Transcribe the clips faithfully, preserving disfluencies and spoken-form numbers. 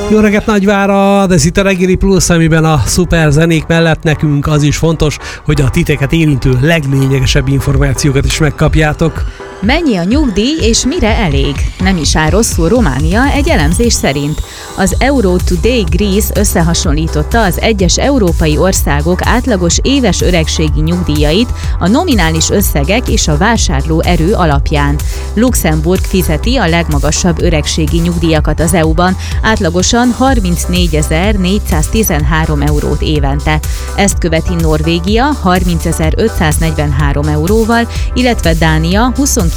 Jó reggelt Nagyvárad, ez itt a Reggeli Plusz, amiben a szuper zenék mellett nekünk az is fontos, hogy a titeket érintő leglényegesebb információkat is megkapjátok. Mennyi a nyugdíj és mire elég? Nem is áll rosszul Románia egy elemzés szerint. Az Euro Today Greece összehasonlította az egyes európai országok átlagos éves öregségi nyugdíjait a nominális összegek és a vásárló erő alapján. Luxemburg fizeti a legmagasabb öregségi nyugdíjakat az é u-ban, átlagosan harmincnégyezer-négyszáztizenhárom eurót évente. Ezt követi Norvégia harmincezer-ötszáznegyvenhárom euróval, illetve Dánia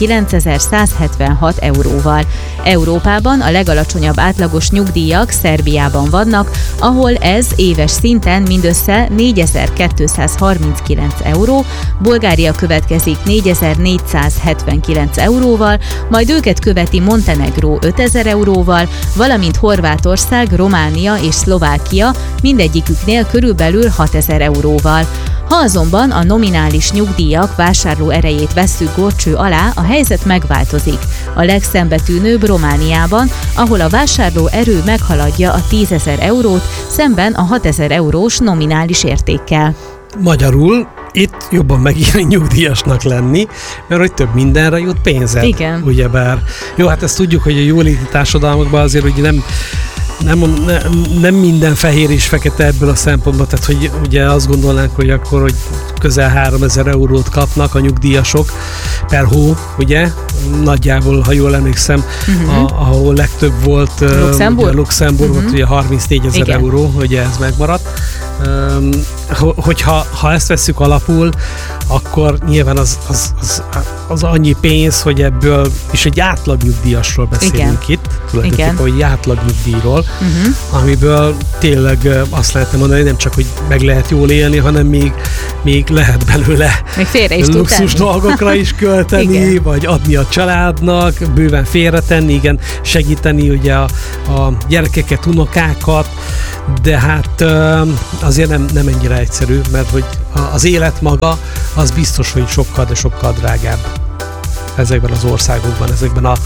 huszonkilencezer-százhetvenhat euróval. Európában a legalacsonyabb átlagos nyugdíjak Szerbiában vannak, ahol ez éves szinten mindössze négyezer-kétszázharminckilenc euró, Bulgária következik négyezer-négyszázhetvenkilenc euróval, majd őket követi Montenegró ötezer euróval, valamint Horvátország, Románia és Szlovákia mindegyiküknél körülbelül hatezer euróval. Ha azonban a nominális nyugdíjak vásárló erejét vesszük górcső alá, a helyzet megváltozik. A legszembetűnőbb Romániában, ahol a vásárló erő meghaladja a tízezer eurót, szemben a hatezer eurós nominális értékkel. Magyarul itt jobban megírni nyugdíjasnak lenni, mert hogy több mindenre jut pénzed. Igen. Ugyebár. Jó, hát ezt tudjuk, hogy a jóléti társadalmakban azért ugye nem Nem, nem, nem minden fehér és fekete ebből a szempontból, tehát hogy ugye azt gondolnánk, hogy akkor, hogy közel háromezer eurót kapnak a nyugdíjasok per hó, ugye? Nagyjából, ha jól emlékszem, uh-huh. a, ahol legtöbb volt Luxemburg, ugye, Luxemburg uh-huh. ugye harmincnégyezer euró, ugye ez megmaradt. Um, hogyha ha ezt vesszük alapul, akkor nyilván az, az, az, az annyi pénz, hogy ebből, és egy átlagnyugdíjasról beszélünk Igen. itt, tulajdonképpen, hogy átlagnyugdíjról, uh-huh. amiből tényleg azt lehetne mondani, nem csak, hogy meg lehet jól élni, hanem még, még lehet belőle is luxus dolgokra is költeni, vagy adni a családnak, bőven félretenni, igen, segíteni ugye a, a gyerekeket, unokákat, de hát azért nem, nem ennyire egyszerű, mert hogy az élet maga az biztos, hogy sokkal, de sokkal drágább ezekben az országokban, ezekben a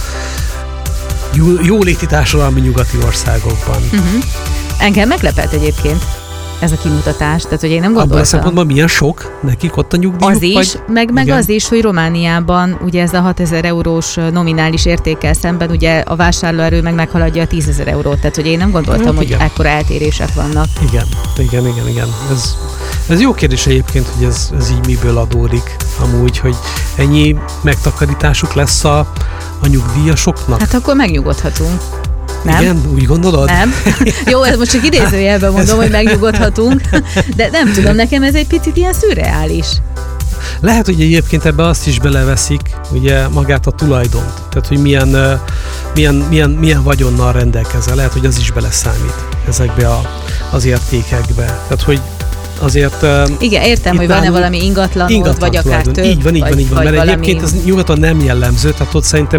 jóléti társadalmi nyugati országokban. Uh-huh. Engem meglepett egyébként ez a kimutatás, tehát hogy én nem gondoltam. Abban a szempontban milyen sok nekik ott a nyugdíjuk? Az is, vagy? meg, meg az is, hogy Romániában ugye ez a hatezer eurós nominális értékkel szemben ugye a vásárlóerő meg meghaladja a tízezer eurót, tehát hogy én nem gondoltam, hát, hogy igen. ekkora eltérések vannak. Igen, igen, igen, igen. Ez, ez jó kérdés egyébként, hogy ez, ez így miből adódik amúgy, hogy ennyi megtakarításuk lesz a, a nyugdíjasoknak? Hát akkor megnyugodhatunk. Nem? Igen, úgy gondolod? Nem. Jó, ez most csak idézőjelben mondom, hogy megnyugodhatunk, de nem tudom, nekem ez egy picit ilyen szürreális. Lehet, hogy egyébként ebbe azt is beleveszik, ugye magát a tulajdont, tehát hogy milyen, milyen, milyen, milyen vagyonnal rendelkezel, lehet, hogy az is beleszámít ezekbe a, az értékekbe. Tehát, hogy azért... Igen, értem, hogy van-e valami ingatlanod, ingatlan vagy akár több. Így van, így van, így van, mert valami... egyébként ez nyugaton nem jellemző, tehát ott szerintem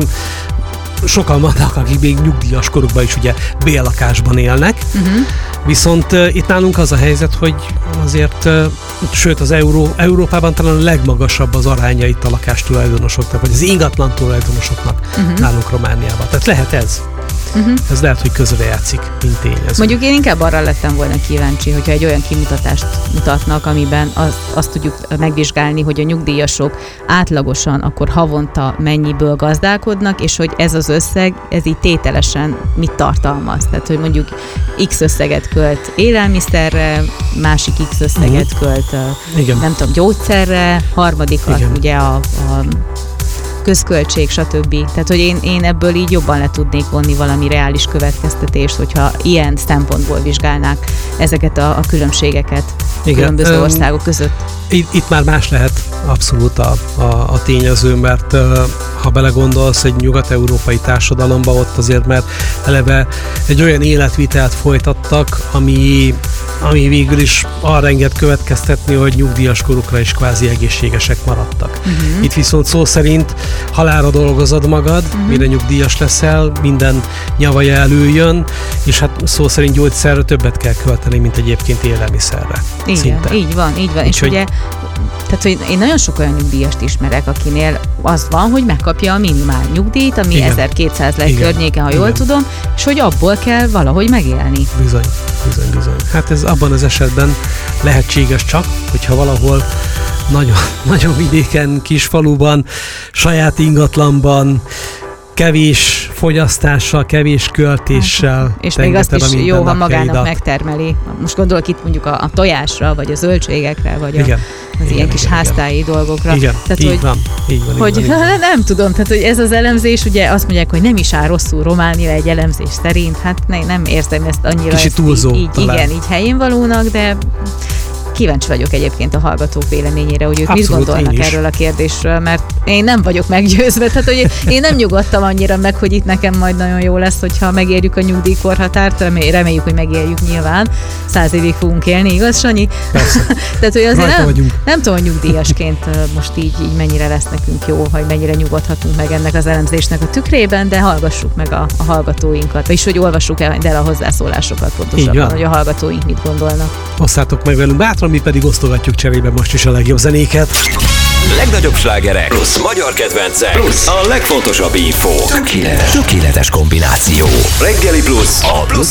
sokan vannak, akik még nyugdíjas korukban is ugye béllakásban élnek, uh-huh. viszont uh, itt nálunk az a helyzet, hogy azért, uh, sőt az Euró, Európában talán a legmagasabb az aránya itt a lakástulajdonosoknak, vagy az ingatlan tulajdonosoknak uh-huh. nálunk Romániában. Tehát lehet ez. Uh-huh. Ez lehet, hogy közre játszik, mint tényező. Mondjuk én inkább arra lettem volna kíváncsi, hogyha egy olyan kimutatást mutatnak, amiben az, azt tudjuk megvizsgálni, hogy a nyugdíjasok átlagosan akkor havonta mennyiből gazdálkodnak, és hogy ez az összeg, ez így tételesen mit tartalmaz. Tehát, hogy mondjuk X összeget költ élelmiszerre, másik X összeget uh-huh. költ, Igen. nem tudom, gyógyszerre, harmadikat Igen. ugye a, a közköltség, stb. Tehát, hogy én, én ebből így jobban le tudnék vonni valami reális következtetést, hogyha ilyen szempontból vizsgálnák ezeket a, a különbségeket Igen. különböző um, országok között. Itt, itt már más lehet abszolút a, a, a tényező, mert uh, ha belegondolsz egy nyugat-európai társadalomba, ott azért, mert eleve egy olyan életvitelt folytattak, ami, ami végül is arra enged következtetni, hogy nyugdíjas korukra is kvázi egészségesek maradtak. Uh-huh. Itt viszont szó szerint halálra dolgozod magad, uh-huh. mire nyugdíjas leszel, minden nyavaja előjön, és hát szó szerint gyógyszerre többet kell költeni, mint egyébként élelmiszerre. Igen, szinte. így van, így van. Úgy, és hogy... ugye tehát hogy én nagyon sok olyan nyugdíjast ismerek, akinél az van, hogy megkapja a minimál nyugdíjt, ami igen. ezerkétszáz lett környéken, ha igen. jól tudom, és hogy abból kell valahogy megélni. Bizony, bizony, bizony. Hát ez abban az esetben lehetséges csak, hogyha valahol nagyon, nagyon vidéken, kisfaluban, saját ingatlanban, kevés fogyasztással, kevés költéssel. És még azt is jó, ha magának megtermeli. Most gondolok itt mondjuk a, a tojásra, vagy a zöldségekre, vagy igen, a, az igen, ilyen kis igen, háztáji igen. dolgokra. Igen, tehát, így, hogy, van, így van. Hogy így van, így van. Nem tudom, tehát hogy ez az elemzés, ugye azt mondják, hogy nem is áll rosszul Románia egy elemzés szerint, hát ne, nem érzem ezt annyira. Kicsit túlzó. Így, így, igen, így helyén valónak, de kíváncsi vagyok egyébként a hallgatók véleményére, hogy ők abszolút, mit gondolnak erről a kérdésről, mert én nem vagyok meggyőzve, tehát hogy én nem nyugodtam annyira meg, hogy itt nekem majd nagyon jó lesz, hogyha megérjük a nyugdíjkorhatárt, reméljük, hogy megérjük nyilván, száz évig fogunk élni, igaz, Sanyi? Tehát, hogy azért nem, nem tudom, nyugdíjasként most így, így mennyire lesz nekünk jó, vagy mennyire nyugodhatunk meg ennek az elemzésnek a tükrében, de hallgassuk meg a, a hallgatóinkat, és hogy olvassuk el a hozzászólásokat pontosabban, hogy a hallgatóink mit gondolnak. Osszátok meg velünk bátran, mi pedig osztogatjuk cserébe most is a legjobb zenéket. Legnagyobb slágerek, plusz magyar kedvencek, plusz a legfontosabb info. Tökéletes, tökéletes kombináció. Reggeli Plusz, a Plusz